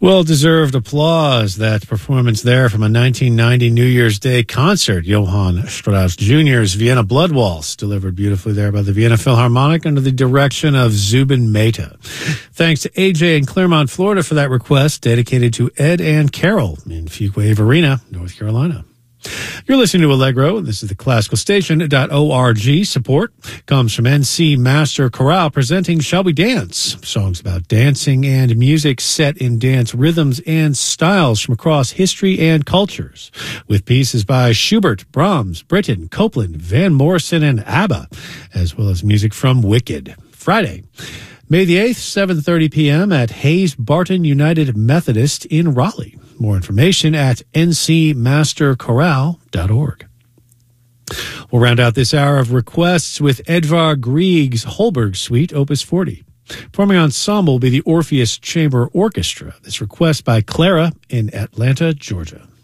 Well-deserved applause, that performance there from a 1990 New Year's Day concert. Johann Strauss Jr.'s Vienna Blood Waltz, delivered beautifully there by the Vienna Philharmonic under the direction of Zubin Mehta. Thanks to AJ in Claremont, Florida for that request, dedicated to Ed and Carol in Fuquay-Varina, North Carolina. You're listening to Allegro. This is the classicalstation.org. Support comes from NC Master Chorale presenting Shall We Dance? Songs about dancing and music set in dance rhythms and styles from across history and cultures, with pieces by Schubert, Brahms, Britten, Copland, Van Morrison, and ABBA, as well as music from Wicked. Friday, May the 8th, 7:30 p.m. at Hayes Barton United Methodist in Raleigh. More information at ncmasterchorale.org. We'll round out this hour of requests with Edvard Grieg's Holberg Suite, Opus 40. Performing ensemble will be the Orpheus Chamber Orchestra. This request by Clara in Atlanta, Georgia.